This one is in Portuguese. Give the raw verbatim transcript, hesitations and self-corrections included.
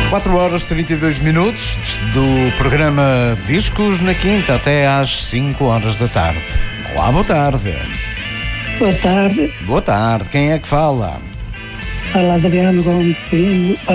quatro horas e trinta e dois minutos do programa Discos na Quinta até às cinco horas da tarde. Olá, boa tarde. Boa tarde. Boa tarde, quem é que fala? Fala Adriano Gomes Pinho.